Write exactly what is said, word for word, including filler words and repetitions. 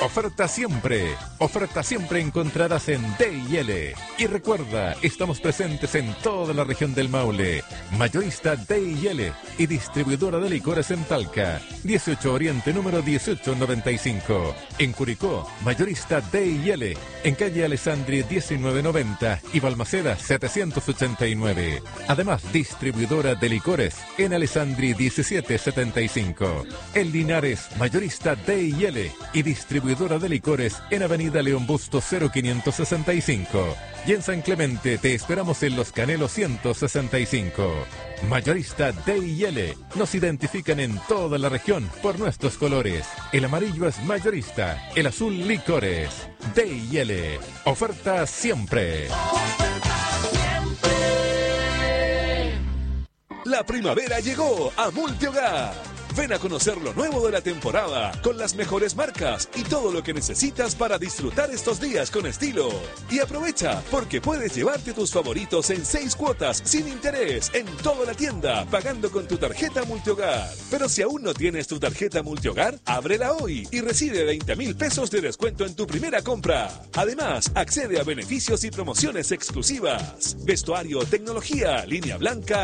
Oferta siempre. Oferta siempre encontrarás en D y L. Y recuerda, estamos presentes en toda la región del Maule. Mayorista D y L y distribuidora de licores en Talca. dieciocho Oriente número dieciocho noventa y cinco. En Curicó, mayorista D y L. En calle Alessandri diecinueve noventa y Balmaceda setecientos ochenta y nueve. Además, distribuidora de licores en Alessandri diecisiete setenta y cinco. En Linares, mayorista D y L y distribuidora de licores en Avenida León Busto cero quinientos sesenta y cinco. Y en San Clemente te esperamos en Los Canelos ciento sesenta y cinco. Mayorista D y L. Nos identifican en toda la región por nuestros colores. El amarillo es mayorista, el azul licores. D y L. Oferta siempre. La primavera llegó a Multihogar. Ven a conocer lo nuevo de la temporada, con las mejores marcas y todo lo que necesitas para disfrutar estos días con estilo. Y aprovecha, porque puedes llevarte tus favoritos en seis cuotas sin interés en toda la tienda, pagando con tu tarjeta Multihogar. Pero si aún no tienes tu tarjeta Multihogar, ábrela hoy y recibe veinte mil pesos de descuento en tu primera compra. Además, accede a beneficios y promociones exclusivas. Vestuario, tecnología, línea blanca